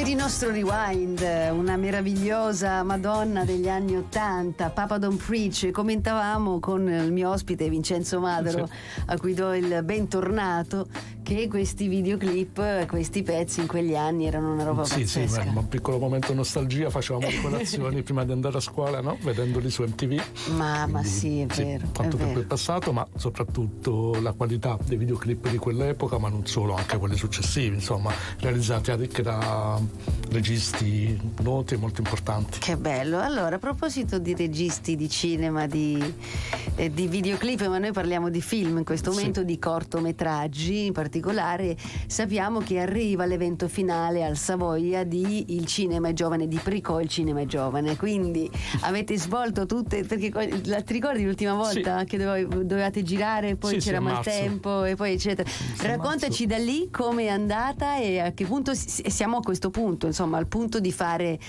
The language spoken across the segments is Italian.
Per il nostro rewind, una meravigliosa Madonna degli anni '80, Papa Don't Preach. Commentavamo con il mio ospite Vincenzo Madero, sì, a cui do il bentornato, che questi videoclip, questi pezzi in quegli anni erano una roba pazzesca. Sì, un piccolo momento nostalgia, facevamo le colazioni prima di andare a scuola, no? Vedendoli su MTV. Ma sì, è vero. Quanto è tempo vero. è passato, ma soprattutto la qualità dei videoclip di quell'epoca, ma non solo, anche quelli successivi, insomma, realizzati anche da registi noti e molto importanti. Che bello. Allora, a proposito di registi di cinema, di videoclip, ma noi parliamo di film in questo momento, sì, di cortometraggi in particolare, sappiamo che arriva l'evento finale al Savoia di Il Cinema è Giovane, di Pricò Il Cinema è Giovane, quindi avete svolto tutte, perché ti ricordi l'ultima volta, sì, che dovevate girare, poi c'era maltempo e poi eccetera. Raccontaci da lì come è andata e a che punto siamo a questo punto, insomma, al punto di fare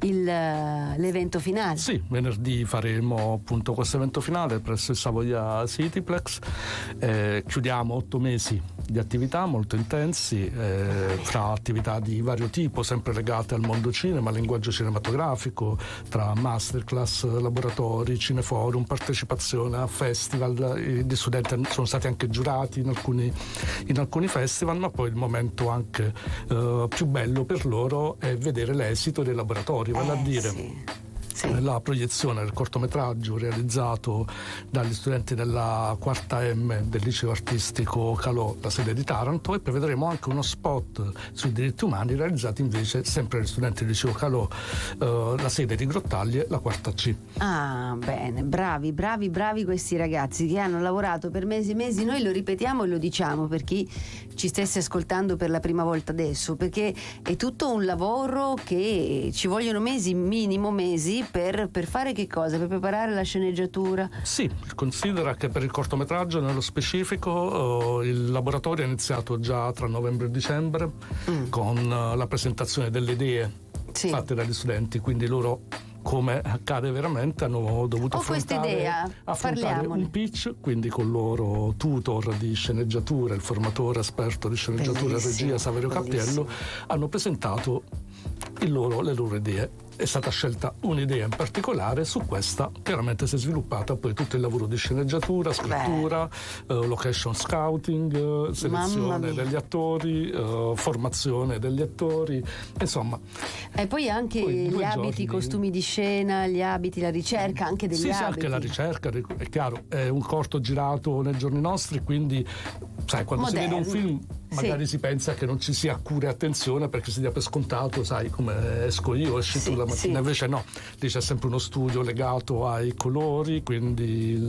l'evento finale. Sì, venerdì faremo appunto questo evento finale presso il Savoia Cityplex. Chiudiamo 8 mesi di attività molto intensi, fra attività di vario tipo, sempre legate al mondo cinema, al linguaggio cinematografico, tra masterclass, laboratori, cineforum, partecipazione a festival. Gli studenti sono stati anche giurati in alcuni festival, ma poi il momento anche più bello per loro è vedere l'esito dei laboratori, vale a dire, sì, la proiezione del cortometraggio realizzato dagli studenti della quarta M del liceo artistico Calò, la sede di Taranto, e poi vedremo anche uno spot sui diritti umani realizzato invece sempre dagli studenti del liceo Calò, la sede di Grottaglie, la quarta C. Ah, bene, bravi questi ragazzi che hanno lavorato per mesi e mesi. Noi lo ripetiamo e lo diciamo per chi ci stesse ascoltando per la prima volta adesso, perché è tutto un lavoro che ci vogliono mesi, minimo mesi, per fare che cosa? Per preparare la sceneggiatura? Sì, considera che per il cortometraggio nello specifico il laboratorio è iniziato già tra novembre e dicembre con la presentazione delle idee, sì, fatte dagli studenti, quindi loro, come accade veramente, hanno dovuto affrontare un pitch, quindi con il loro tutor di sceneggiatura, il formatore esperto di sceneggiatura e regia Saverio Cappiello, hanno presentato le loro idee. È stata scelta un'idea in particolare, su questa chiaramente si è sviluppata poi tutto il lavoro di sceneggiatura, scrittura, location scouting, selezione degli attori, formazione degli attori, insomma. E poi anche gli abiti, i costumi di scena, gli abiti, la ricerca anche degli abiti. Sì, anche la ricerca, è chiaro, è un corto girato nei giorni nostri, quindi sai, quando moderno, si vede un film magari sì, si pensa che non ci sia cura e attenzione perché si dia per scontato, sai come esco io, esci tu la mattina, sì, invece no, lì c'è sempre uno studio legato ai colori, quindi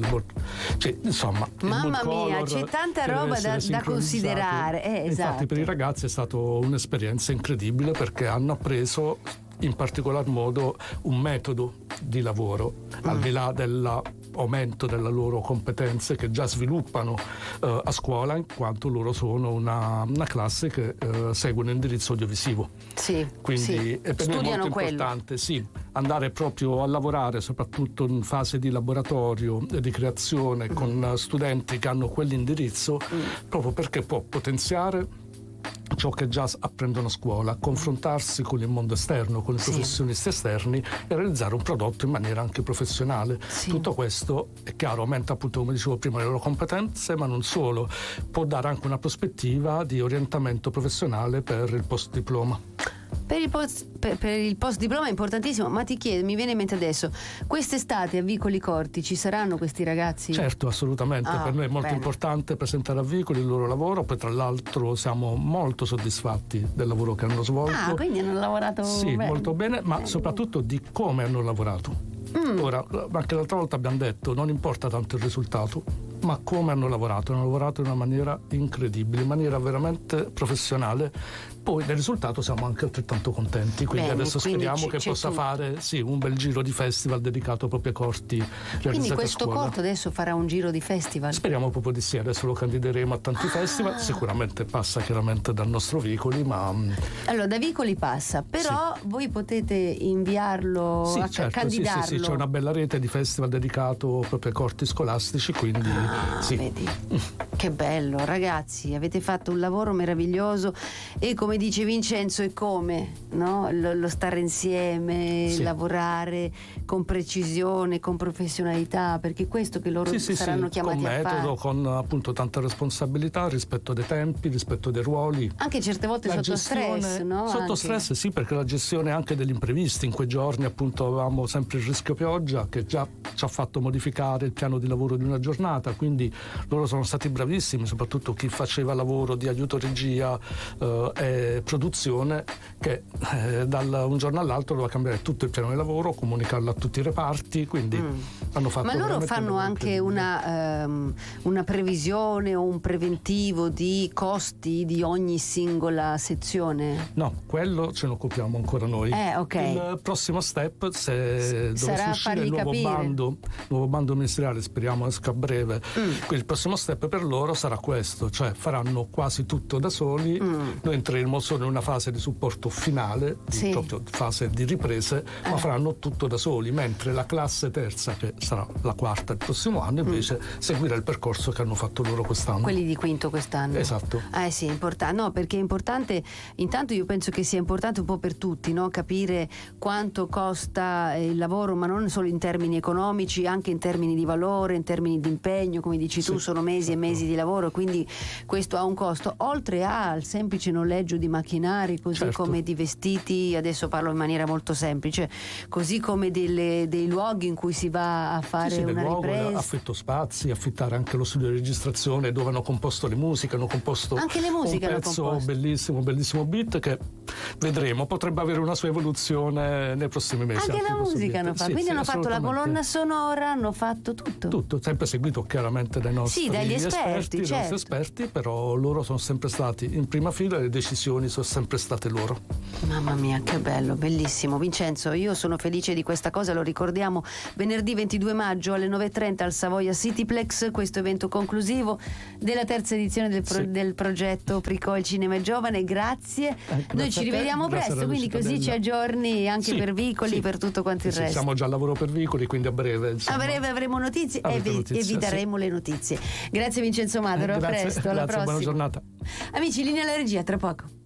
insomma, mamma mia, c'è tanta roba da considerare, esatto. Infatti per i ragazzi è stata un'esperienza incredibile perché hanno appreso in particolar modo un metodo di lavoro, al di là dell'aumento delle loro competenze che già sviluppano a scuola, in quanto loro sono una classe che segue un indirizzo audiovisivo. Sì, quindi sì, è per noi molto importante, sì, andare proprio a lavorare soprattutto in fase di laboratorio e di creazione con studenti che hanno quell'indirizzo, proprio perché può potenziare ciò che già apprendono a scuola, confrontarsi con il mondo esterno, con i professionisti esterni e realizzare un prodotto in maniera anche professionale. Tutto questo, è chiaro, aumenta appunto, come dicevo prima, le loro competenze, ma non solo, può dare anche una prospettiva di orientamento professionale per il post diploma. Per il post diploma è importantissimo, ma ti chiedo, mi viene in mente adesso, quest'estate a Vicoli Corti ci saranno questi ragazzi? Certo, assolutamente, per noi è molto importante presentare a Vicoli il loro lavoro, poi tra l'altro siamo molto soddisfatti del lavoro che hanno svolto. Quindi hanno lavorato molto bene, ma soprattutto di come hanno lavorato. Ora, anche l'altra volta abbiamo detto, non importa tanto il risultato, ma come hanno lavorato in una maniera incredibile, in maniera veramente professionale. Poi del risultato siamo anche altrettanto contenti, quindi adesso speriamo che possa fare un bel giro di festival dedicato proprio ai corti realizzati a scuola. Quindi questo corto adesso farà un giro di festival? Speriamo proprio di sì, adesso lo candideremo a tanti festival, sicuramente passa chiaramente dal nostro Vicoli, ma... Allora, da Vicoli passa, però voi potete inviarlo, candidarlo? Sì, c'è una bella rete di festival dedicato proprio ai corti scolastici, quindi vedi. Che bello, ragazzi, avete fatto un lavoro meraviglioso e come dice Vincenzo è come, no? Lo stare insieme, sì. lavorare con precisione, con professionalità, perché è questo che loro saranno chiamati con a metodo, fare. con appunto tanta responsabilità, rispetto dei tempi, rispetto dei ruoli. Anche certe volte sotto stress, no? Sotto stress sì, perché la gestione anche degli imprevisti. In quei giorni appunto avevamo sempre il rischio pioggia che già ci ha fatto modificare il piano di lavoro di una giornata, quindi loro sono stati bravissimi, soprattutto chi faceva lavoro di aiuto regia e produzione, che da un giorno all'altro doveva cambiare tutto il piano di lavoro, comunicarlo a tutti i reparti, quindi hanno fatto. Ma loro fanno anche una previsione o un preventivo di costi di ogni singola sezione? No, quello ce ne occupiamo ancora noi. Okay. Il prossimo step, se dovesse uscire il nuovo bando ministeriale, speriamo esca a breve, quindi il prossimo step per loro sarà questo, cioè faranno quasi tutto da soli. Noi entreremo solo in una fase di supporto finale, proprio fase di riprese, ma faranno tutto da soli, mentre la classe terza, che sarà la quarta il prossimo anno, invece seguirà il percorso che hanno fatto loro quest'anno. Quelli di quinto quest'anno. Esatto. Sì, è importante. No, perché è importante, intanto io penso che sia importante un po' per tutti, no? Capire quanto costa il lavoro, ma non solo in termini economici, anche in termini di valore, in termini di impegno, come dici tu, sono mesi e mesi di lavoro, quindi questo ha un costo, oltre al semplice noleggio di macchinari, così come di vestiti, adesso parlo in maniera molto semplice, così come dei luoghi in cui si va a fare una ripresa. Affitto spazi, affittare anche lo studio di registrazione dove hanno composto le musiche, hanno composto anche le musiche, un pezzo bellissimo beat che vedremo, potrebbe avere una sua evoluzione nei prossimi mesi. Anche la musica hanno fatto, quindi hanno fatto la colonna sonora, hanno fatto tutto, sempre seguito chiaramente dai nostri esperti, dai nostri esperti, però loro sono sempre stati in prima fila e le decisioni sono sempre state loro. Mamma mia, che bello, bellissimo. Vincenzo, io sono felice di questa cosa, lo ricordiamo, venerdì 22 maggio alle 9:30 al Savoia Cityplex, questo evento conclusivo della terza edizione del progetto Pricò il cinema è giovane. Grazie. Noi ci rivediamo presto, quindi così ci aggiorni anche per Vicoli, per tutto quanto il resto. Siamo già al lavoro per Vicoli, quindi a breve avremo notizie e vi daremo le notizie. Grazie Vincenzo Madero, a presto, alla prossima. Buona giornata. Amici, linea alla regia, tra poco.